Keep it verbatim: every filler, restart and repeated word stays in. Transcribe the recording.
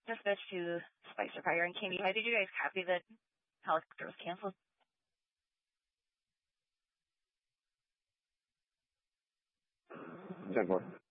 Just switch to Spicer Fire and Candy. How did you guys copy that helicopter was canceled? ten four.